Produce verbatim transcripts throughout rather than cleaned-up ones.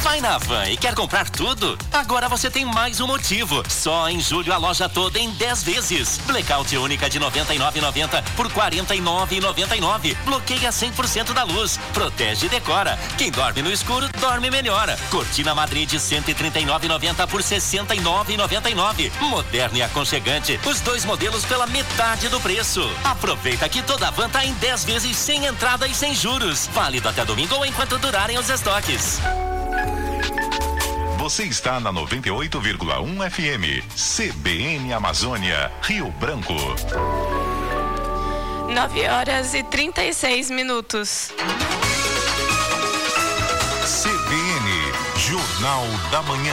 Vai na Van e quer comprar tudo? Agora você tem mais um motivo. Só em julho a loja toda em dez vezes. Blackout única de noventa e nove reais e noventa centavos por quarenta e nove reais e noventa e nove centavos. Bloqueia cem por cento da luz. Protege e decora. Quem dorme no escuro, dorme melhor. Cortina Madrid de cento e trinta e nove reais e noventa centavos por sessenta e nove reais e noventa e nove centavos. Moderno e aconchegante. Os dois modelos pela metade do preço. Aproveita que toda a Van tá em dez vezes sem entrada e sem juros. Válido até domingo ou enquanto durarem os estoques. Você está na noventa e oito vírgula um F M. C B N Amazônia, Rio Branco. nove horas e trinta e seis minutos. C B N, Jornal da Manhã.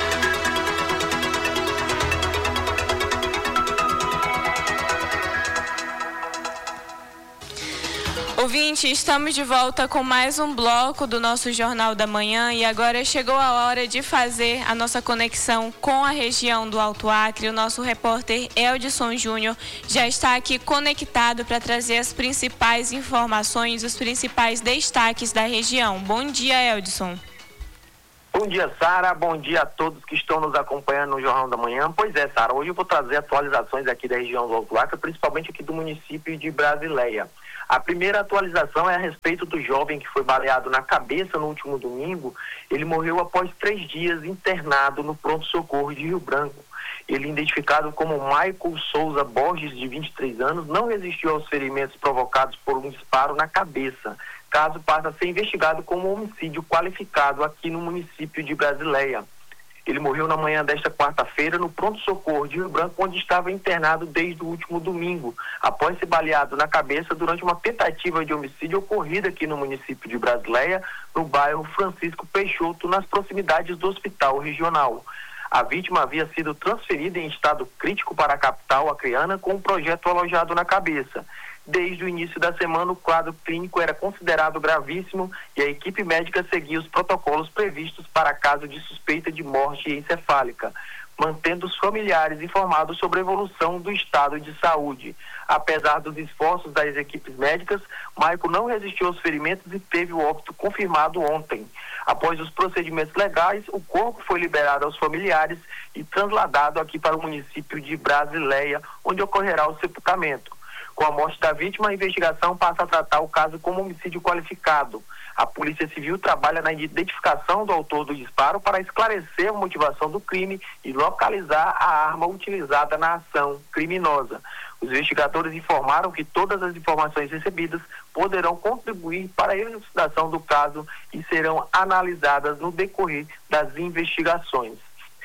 Ouvinte, estamos de volta com mais um bloco do nosso Jornal da Manhã e agora chegou a hora de fazer a nossa conexão com a região do Alto Acre. O nosso repórter Eldson Júnior já está aqui conectado para trazer as principais informações, os principais destaques da região. Bom dia, Eldson. Bom dia, Sara. Bom dia a todos que estão nos acompanhando no Jornal da Manhã. Pois é, Sara, hoje eu vou trazer atualizações aqui da região do Alto Acre, principalmente aqui do município de Brasileia. A primeira atualização é a respeito do jovem que foi baleado na cabeça no último domingo. Ele morreu após três dias internado no pronto-socorro de Rio Branco. Ele, identificado como Michael Souza Borges, de vinte e três anos, não resistiu aos ferimentos provocados por um disparo na cabeça. Caso passa a ser investigado como homicídio qualificado aqui no município de Brasileia. Ele morreu na manhã desta quarta-feira no pronto-socorro de Rio Branco, onde estava internado desde o último domingo, após ser baleado na cabeça durante uma tentativa de homicídio ocorrida aqui no município de Brasileia, no bairro Francisco Peixoto, nas proximidades do hospital regional. A vítima havia sido transferida em estado crítico para a capital acreana com um projeto alojado na cabeça. Desde o início da semana, o quadro clínico era considerado gravíssimo e a equipe médica seguia os protocolos previstos para caso de suspeita de morte encefálica, mantendo os familiares informados sobre a evolução do estado de saúde. Apesar dos esforços das equipes médicas, Maico não resistiu aos ferimentos e teve o óbito confirmado ontem. Após os procedimentos legais, o corpo foi liberado aos familiares e trasladado aqui para o município de Brasileia, onde ocorrerá o sepultamento. Com a morte da vítima, a investigação passa a tratar o caso como homicídio qualificado. A Polícia Civil trabalha na identificação do autor do disparo para esclarecer a motivação do crime e localizar a arma utilizada na ação criminosa. Os investigadores informaram que todas as informações recebidas poderão contribuir para a elucidação do caso e serão analisadas no decorrer das investigações.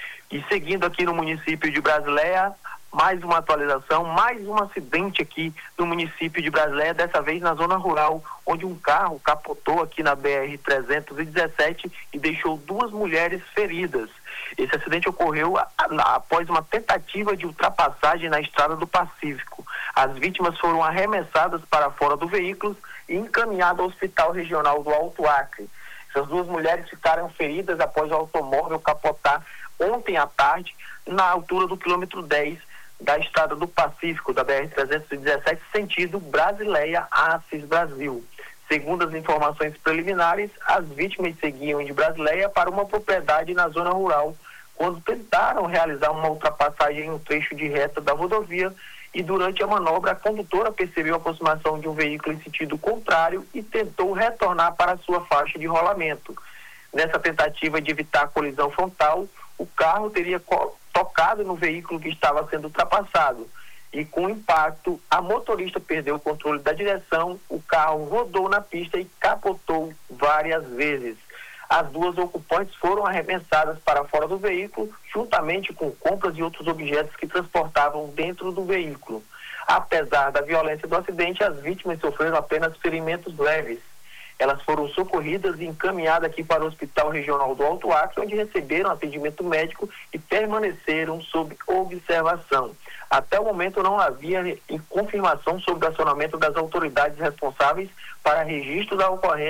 E seguindo aqui no município de Brasileia, mais uma atualização, mais um acidente aqui no município de Brasileia, dessa vez na zona rural, onde um carro capotou aqui na B R trezentos e dezessete e deixou duas mulheres feridas. Esse acidente ocorreu a, a, após uma tentativa de ultrapassagem na Estrada do Pacífico. As vítimas foram arremessadas para fora do veículo e encaminhadas ao Hospital Regional do Alto Acre. Essas duas mulheres ficaram feridas após o automóvel capotar ontem à tarde, na altura do quilômetro dez da Estrada do Pacífico, da B R trezentos e dezessete, sentido Brasileia a Assis Brasil. Segundo as informações preliminares, as vítimas seguiam de Brasileia para uma propriedade na zona rural, quando tentaram realizar uma ultrapassagem em um trecho de reta da rodovia e durante a manobra a condutora percebeu a aproximação de um veículo em sentido contrário e tentou retornar para a sua faixa de rolamento. Nessa tentativa de evitar a colisão frontal, o carro teria tocado no veículo que estava sendo ultrapassado e, com o impacto, a motorista perdeu o controle da direção, o carro rodou na pista e capotou várias vezes. As duas ocupantes foram arremessadas para fora do veículo, juntamente com compras e outros objetos que transportavam dentro do veículo. Apesar da violência do acidente, as vítimas sofreram apenas ferimentos leves. Elas foram socorridas e encaminhadas aqui para o Hospital Regional do Alto Acre, onde receberam atendimento médico e permaneceram sob observação. Até o momento não havia confirmação sobre o acionamento das autoridades responsáveis para registro da ocorrência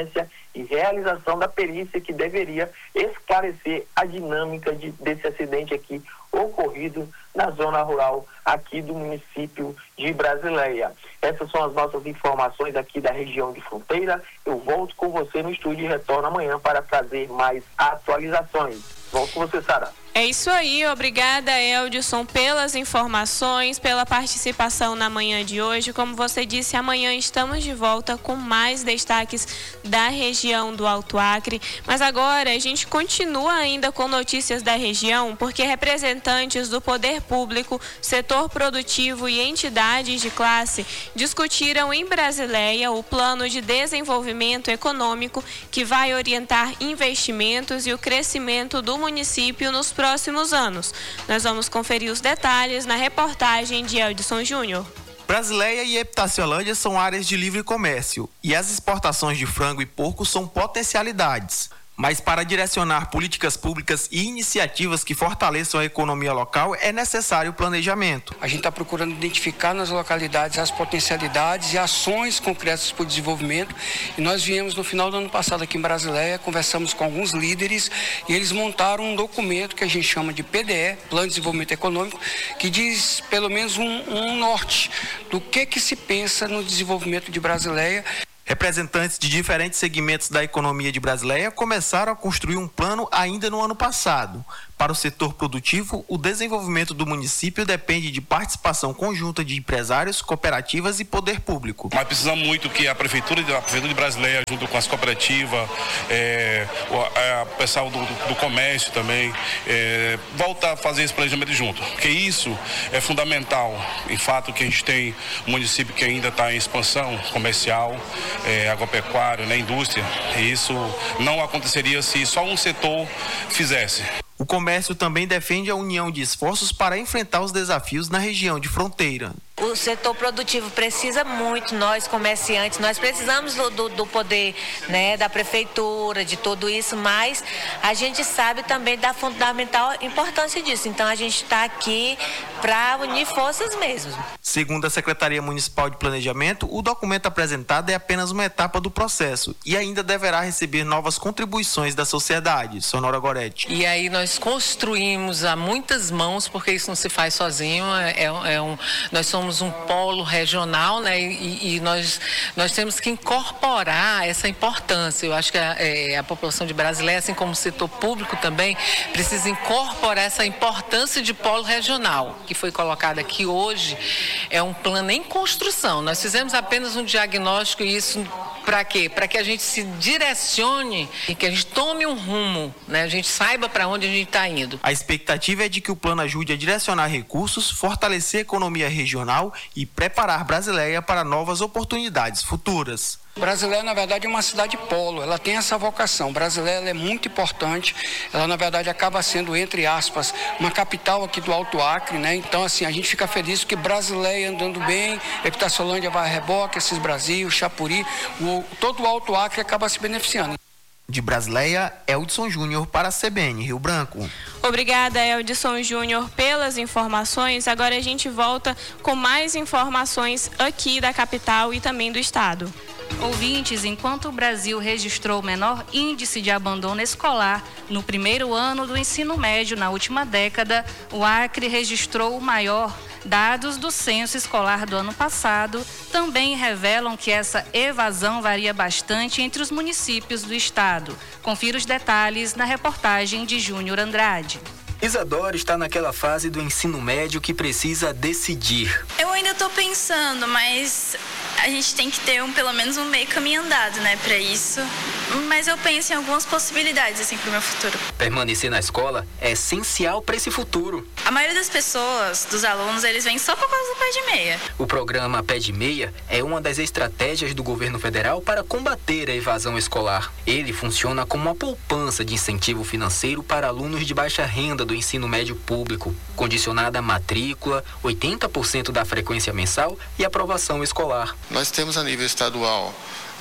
e realização da perícia que deveria esclarecer a dinâmica de, desse acidente aqui ocorrido na zona rural aqui do município de Brasileia. Essas são as nossas informações aqui da região de Fronteira. Eu volto com você no estúdio e retorno amanhã para trazer mais atualizações. Volto com você, Sara. É isso aí, obrigada, Eldson, pelas informações, pela participação na manhã de hoje. Como você disse, amanhã estamos de volta com mais destaques da região do Alto Acre. Mas agora a gente continua ainda com notícias da região, porque representantes do poder público, setor produtivo e entidades de classe discutiram em Brasileia o plano de desenvolvimento econômico que vai orientar investimentos e o crescimento do município nos próximos anos. Nós vamos conferir os detalhes na reportagem de Eldson Júnior. Brasileia e Epitaciolândia são áreas de livre comércio e as exportações de frango e porco são potencialidades. Mas para direcionar políticas públicas e iniciativas que fortaleçam a economia local, é necessário planejamento. A gente está procurando identificar nas localidades as potencialidades e ações concretas para o desenvolvimento. E nós viemos no final do ano passado aqui em Brasileia, conversamos com alguns líderes e eles montaram um documento que a gente chama de P D E, Plano de Desenvolvimento Econômico, que diz pelo menos um, um norte do que, que se pensa no desenvolvimento de Brasileia. Representantes de diferentes segmentos da economia de Brasileia começaram a construir um plano ainda no ano passado. Para o setor produtivo, o desenvolvimento do município depende de participação conjunta de empresários, cooperativas e poder público. Mas precisamos muito que a Prefeitura, a Prefeitura de Brasileia, junto com as cooperativas, é, o pessoal do, do comércio também, é, volta a fazer esse planejamento junto. Porque isso é fundamental. Em fato, que a gente tem um município que ainda está em expansão comercial, é, agropecuário, né, indústria. E isso não aconteceria se só um setor fizesse. O comércio também defende a união de esforços para enfrentar os desafios na região de fronteira. O setor produtivo precisa muito, nós comerciantes, nós precisamos do, do, do poder, né, da prefeitura, de tudo isso, mas a gente sabe também da fundamental importância disso. Então a gente está aqui para unir forças mesmo. Segundo a Secretaria Municipal de Planejamento, o documento apresentado é apenas uma etapa do processo e ainda deverá receber novas contribuições da sociedade. Sonora Goretti. E aí nós construímos a muitas mãos, porque isso não se faz sozinho, é, é um, nós somos um polo regional, né, e, e nós, nós temos que incorporar essa importância. Eu acho que a, é, a população de Brasileia, assim como o setor público também, precisa incorporar essa importância de polo regional, que foi colocado aqui hoje. É um plano em construção. Nós fizemos apenas um diagnóstico e isso para quê? Para que a gente se direcione e que a gente tome um rumo, né? A gente saiba para onde a gente está indo. A expectativa é de que o plano ajude a direcionar recursos, fortalecer a economia regional e preparar Brasileia para novas oportunidades futuras. Brasileia, na verdade, é uma cidade polo, ela tem essa vocação. Brasileia ela é muito importante, ela, na verdade, acaba sendo, entre aspas, uma capital aqui do Alto Acre, né? Então, assim, a gente fica feliz que Brasileia andando bem, Epitaciolândia vai a reboque, Assis Brasil, Chapuri, o, todo o Alto Acre acaba se beneficiando. De Brasileia, Eldson Júnior para a C B N Rio Branco. Obrigada, Eldson Júnior, pelas informações. Agora a gente volta com mais informações aqui da capital e também do estado. Ouvintes, enquanto o Brasil registrou o menor índice de abandono escolar no primeiro ano do ensino médio na última década, o Acre registrou o maior. Dados do censo escolar do ano passado também revelam que essa evasão varia bastante entre os municípios do estado. Confira os detalhes na reportagem de Júnior Andrade. Isadora está naquela fase do ensino médio que precisa decidir. Eu ainda estou pensando, mas a gente tem que ter um, pelo menos um meio caminho andado, né, para isso. Mas eu penso em algumas possibilidades, assim, para o meu futuro. Permanecer na escola é essencial para esse futuro. A maioria das pessoas, dos alunos, eles vêm só por causa do pé de meia. O programa Pé de Meia é uma das estratégias do governo federal para combater a evasão escolar. Ele funciona como uma poupança de incentivo financeiro para alunos de baixa renda do ensino médio público, condicionada à matrícula, oitenta por cento da frequência mensal e aprovação escolar. Nós temos a nível estadual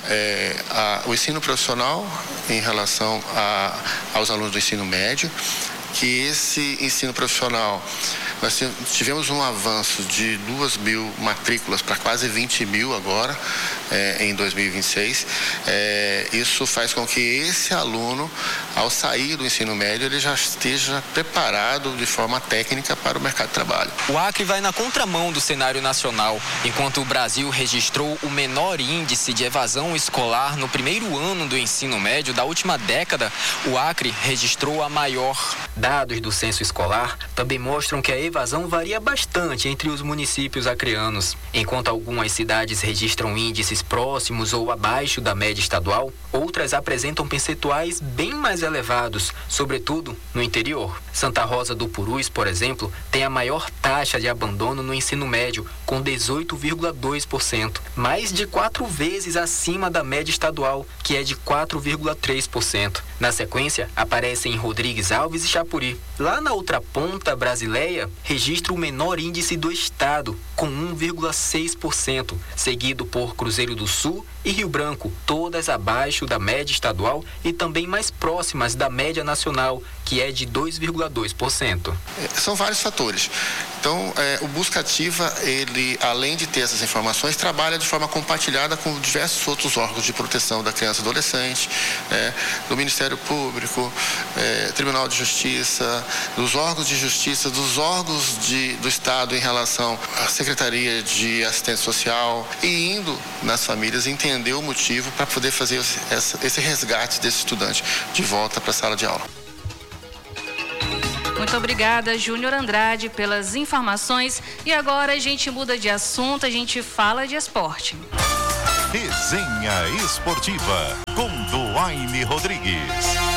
é, a, o ensino profissional em relação a, aos alunos do ensino médio, que esse ensino profissional Nós tivemos um avanço de duas mil matrículas para quase vinte mil agora, é, em dois mil e vinte e seis. É, isso faz com que esse aluno, ao sair do ensino médio, ele já esteja preparado de forma técnica para o mercado de trabalho. O Acre vai na contramão do cenário nacional. Enquanto o Brasil registrou o menor índice de evasão escolar no primeiro ano do ensino médio da última década, o Acre registrou a maior. Dados do censo escolar também mostram que a evasão varia bastante entre os municípios acreanos. Enquanto algumas cidades registram índices próximos ou abaixo da média estadual, outras apresentam percentuais bem mais elevados, sobretudo no interior. Santa Rosa do Purus, por exemplo, tem a maior taxa de abandono no ensino médio, com dezoito vírgula dois por cento, mais de quatro vezes acima da média estadual, que é de quatro vírgula três por cento. Na sequência, aparecem Rodrigues Alves e Chapuri. Lá na outra ponta, Brasileia registra o menor índice do estado, com um vírgula seis por cento, seguido por Cruzeiro do Sul e Rio Branco, todas abaixo da média estadual e também mais próximas da média nacional, que é de dois vírgula dois por cento. São vários fatores. Então, é, o Busca Ativa, ele, além de ter essas informações, trabalha de forma compartilhada com diversos outros órgãos de proteção da criança e adolescente, é, do Ministério Público, é, Tribunal de Justiça, dos órgãos de justiça, dos órgãos de, do Estado em relação à Secretaria de Assistência Social, e indo nas famílias entender o motivo para poder fazer esse, esse resgate desse estudante de volta para a sala de aula. Muito obrigada, Júnior Andrade, pelas informações. E agora a gente muda de assunto, a gente fala de esporte. Resenha Esportiva, com Duaine Rodrigues.